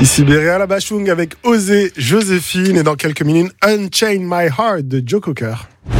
Ici Béréa la Bachung avec Osée Joséphine et dans quelques minutes Unchain My Heart de Joe Cocker.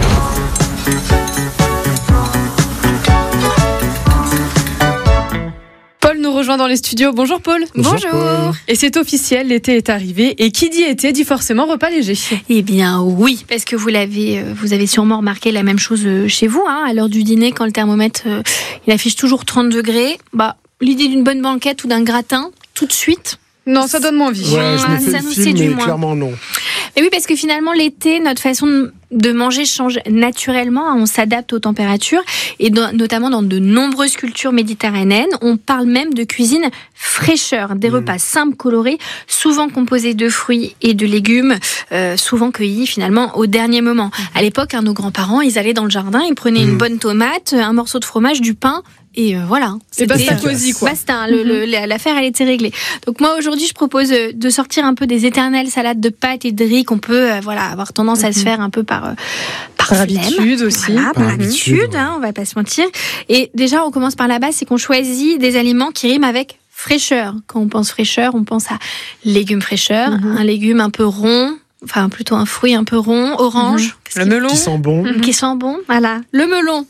Paul nous rejoint dans les studios. Bonjour Paul. Bonjour. Paul. Et c'est officiel, l'été est arrivé. Et qui dit été dit forcément repas léger. Eh bien oui, parce que vous avez sûrement remarqué la même chose chez vous. À l'heure du dîner, quand le thermomètre il affiche toujours 30 degrés, l'idée d'une bonne banquette ou d'un gratin, tout de suite... Non, ça donne moins envie. Ouais, je me fais ça le nous film, séduit mais moins. clairement non. Et oui, parce que finalement, l'été, notre façon de manger change naturellement. On s'adapte aux températures et notamment dans de nombreuses cultures méditerranéennes. On parle même de cuisine fraîcheur, des repas simples, colorés, souvent composés de fruits et de légumes, souvent cueillis finalement au dernier moment. À l'époque, nos grands-parents, ils allaient dans le jardin, ils prenaient une bonne tomate, un morceau de fromage, du pain. Et voilà. Et basta cosy, quoi. Basta, l'affaire, elle était réglée. Donc moi, aujourd'hui, je propose de sortir un peu des éternelles salades de pâtes et de riz qu'on peut avoir tendance à se faire un peu par habitude aussi. Voilà, par habitude, ouais. on va pas se mentir. Et déjà, on commence par la base, c'est qu'on choisit des aliments qui riment avec fraîcheur. Quand on pense fraîcheur, on pense à légumes fraîcheurs, un légume un peu rond, enfin plutôt un fruit un peu rond, orange. Le melon. Qui sent bon. Qui sent bon, voilà. Le melon.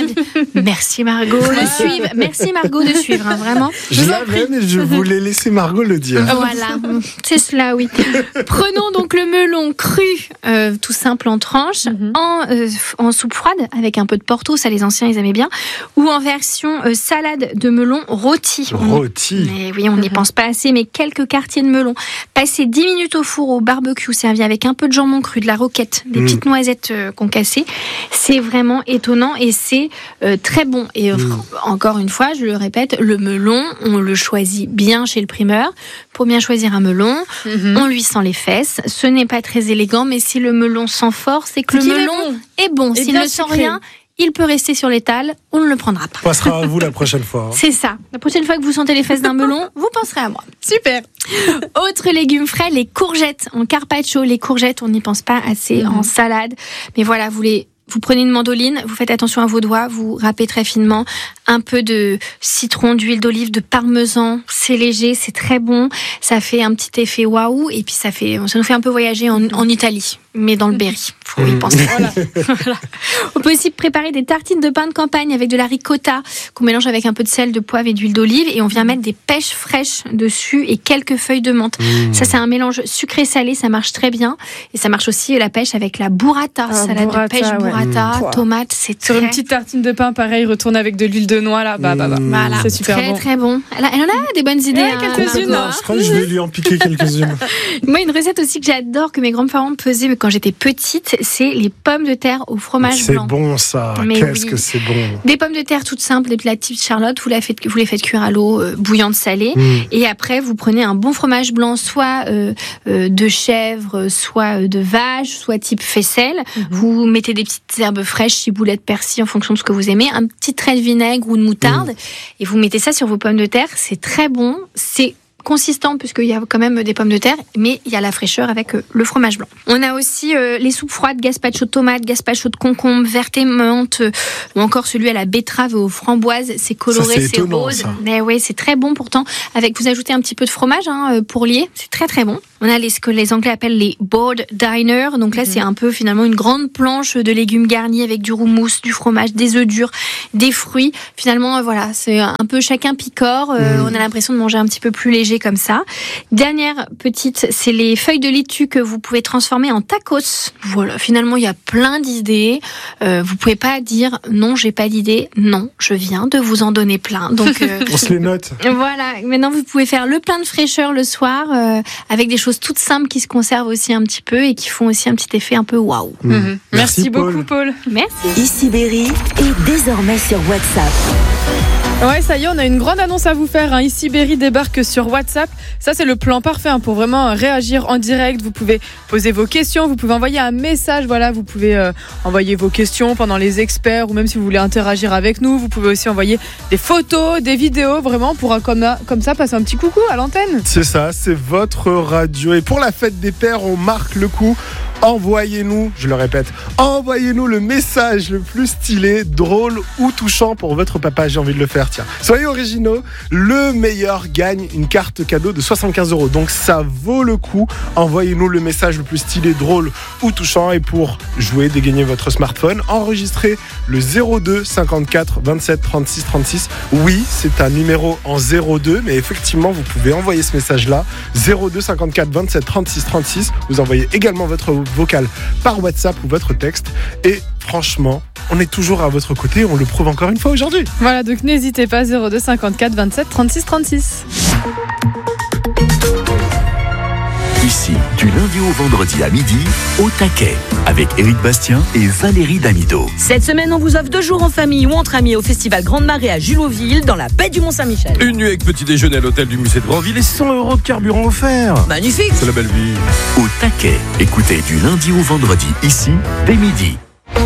Merci Margot de suivre. Merci Margot de suivre, vraiment. Je l'avais, mais je voulais laisser Margot le dire. Voilà, c'est cela, oui. Prenons donc le melon cru, tout simple en tranches, en soupe froide, avec un peu de Porto, ça les anciens ils aimaient bien, ou en version salade de melon rôti. Rôti. Mais oui, on n'y pense pas assez, mais quelques quartiers de melon. Passer 10 minutes au four au barbecue, servi avec un peu de jambon cru, de la roquette, des petites noisettes concassées. C'est vraiment étonnant et c'est très bon. Et encore une fois, je le répète, le melon, on le choisit bien chez le primeur. Pour bien choisir un melon, on lui sent les fesses. Ce n'est pas très élégant, mais si le melon sent fort, c'est que le melon est bon. S'il ne sent rien, il peut rester sur l'étal, on ne le prendra pas. On passera à vous la prochaine fois. C'est ça. La prochaine fois que vous sentez les fesses d'un melon, vous penserez à moi. Super. Autre légume frais, les courgettes en carpaccio. Les courgettes, on n'y pense pas assez en salade. Mais voilà, vous prenez une mandoline, vous faites attention à vos doigts, vous râpez très finement, un peu de citron, d'huile d'olive, de parmesan, c'est léger, c'est très bon, ça fait un petit effet waouh, et puis ça nous fait un peu voyager en Italie, mais dans le Berry, faut y penser. Voilà. On peut aussi préparer des tartines de pain de campagne avec de la ricotta, qu'on mélange avec un peu de sel, de poivre et d'huile d'olive, et on vient mettre des pêches fraîches dessus et quelques feuilles de menthe. Ça, c'est un mélange sucré-salé, ça marche très bien, et ça marche aussi la pêche avec la burrata, salade de pêche burrata, tomate, c'est très... Sur une petite tartine de pain, pareil, retourner avec de l'huile de noix, là, Voilà, c'est super très, bon. très bon. Elle en a des bonnes idées. Quelques-unes. Je crois que je vais lui en piquer quelques-unes. Moi, une recette aussi que j'adore, que mes grands-parents me faisaient quand j'étais petite, c'est les pommes de terre au fromage blanc. C'est bon ça, Mais qu'est-ce oui. que c'est bon. Des pommes de terre toutes simples, de la petite Charlotte, vous les faites cuire à l'eau bouillante salée, et après vous prenez un bon fromage blanc, soit de chèvre, soit de vache, soit type faisselle. Vous mettez des petites herbes fraîches, ciboulette, persil, en fonction de ce que vous aimez, un petit trait de vinaigre ou de moutarde, et vous mettez ça sur vos pommes de terre. C'est très bon, c'est consistant puisqu'il y a quand même des pommes de terre, mais il y a la fraîcheur avec le fromage blanc. On a aussi les soupes froides, gazpacho de tomates, gazpacho de concombre, verte et menthe, ou encore celui à la betterave et aux framboises. C'est coloré, c'est étonnant, rose. ça. Mais ouais, c'est très bon pourtant. Vous ajoutez un petit peu de fromage pour lier, c'est très très bon. On a ce que les Anglais appellent les board dinner. Donc là, c'est un peu finalement une grande planche de légumes garnis avec du roumousse, du fromage, des œufs durs, des fruits. Finalement, voilà, c'est un peu chacun picore. On a l'impression de manger un petit peu plus léger comme ça. Dernière petite, c'est les feuilles de laitue que vous pouvez transformer en tacos. Voilà, finalement, il y a plein d'idées. Vous pouvez pas dire non, j'ai pas d'idée. Non, je viens de vous en donner plein. Donc On se les note. voilà, maintenant vous pouvez faire le plein de fraîcheur le soir avec des choses toutes simples qui se conservent aussi un petit peu et qui font aussi un petit effet un peu waouh. Merci beaucoup Paul. Merci. Ici Berry est désormais sur WhatsApp. Ouais, ça y est, on a une grande annonce à vous faire. Ici Berry débarque sur WhatsApp. Ça, c'est le plan parfait pour vraiment réagir en direct. Vous pouvez poser vos questions, vous pouvez envoyer un message. Voilà, vous pouvez envoyer vos questions pendant les experts ou même si vous voulez interagir avec nous. Vous pouvez aussi envoyer des photos, des vidéos, vraiment pour comme ça passer un petit coucou à l'antenne. C'est ça, c'est votre radio. Et pour la fête des pères, on marque le coup. Envoyez-nous, je le répète, envoyez-nous le message le plus stylé, drôle ou touchant pour votre papa. J'ai envie de le faire, tiens. Soyez originaux, le meilleur gagne une carte cadeau de 75 €. Donc ça vaut le coup. Envoyez-nous le message le plus stylé, drôle ou touchant. Et pour jouer, dégainer votre smartphone, enregistrez le 02 54 27 36 36. Oui, c'est un numéro en 02, mais effectivement, vous pouvez envoyer ce message-là. 02 54 27 36 36. Vous envoyez également votre vocal par WhatsApp ou votre texte. Et franchement, on est toujours à votre côté. On le prouve encore une fois aujourd'hui. Voilà, donc n'hésitez pas, 02 54 27 36 36. Ici, du lundi au vendredi à midi, au taquet, avec Éric Bastien et Valérie Damido. Cette semaine, on vous offre 2 jours en famille ou entre amis au festival Grande Marée à Julotville, dans la baie du Mont-Saint-Michel. Une nuit avec petit déjeuner à l'hôtel du musée de Grandville et 100 € de carburant offert. Magnifique! C'est la belle vie. Au taquet, écoutez du lundi au vendredi, ici, dès midi.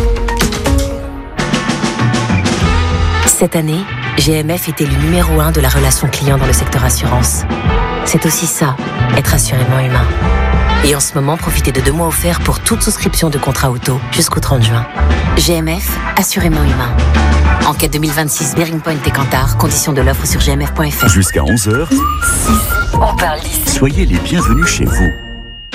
Cette année, GMF est élu numéro 1 de la relation client dans le secteur assurance. C'est aussi ça, être assurément humain. Et en ce moment, profitez de 2 mois offerts pour toute souscription de contrat auto jusqu'au 30 juin. GMF, assurément humain. Enquête 2026 Bearing Point et Kantar, conditions de l'offre sur gmf.fr. Jusqu'à 11h, On parle d'ici. soyez les bienvenus chez vous.